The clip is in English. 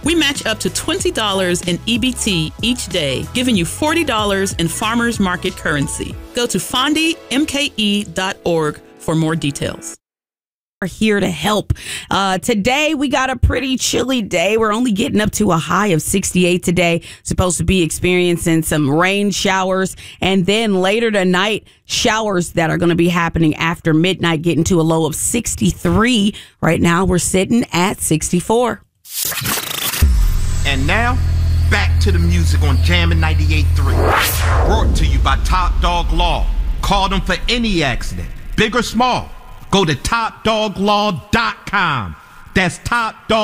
We match up to $20 in EBT each day, giving you $40 in farmers market currency. Go to fondymke.org for more details. Are here to help. Today we got a pretty chilly day. We're only getting up to a high of 68 today. Supposed to be experiencing some rain showers, and then later tonight showers that are going to be happening after midnight, getting to a low of 63. Right now we're sitting at 64. And now back to the music on Jammin' 98.3. Brought to you by Top Dog Law. Call them for any accident, big or small. Go to topdoglaw.com. That's Top Dog.